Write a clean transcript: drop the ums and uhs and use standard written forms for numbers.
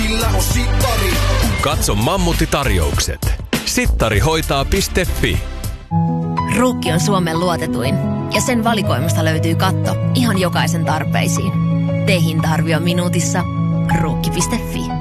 sillä on sittari. Katso Mammutti-tarjoukset. Sittarihoitaa.fi. Ruukki on Suomen luotetuin ja sen valikoimasta löytyy katto ihan jokaisen tarpeisiin. Tee hinta-arvio minuutissa. Ruukki.fi.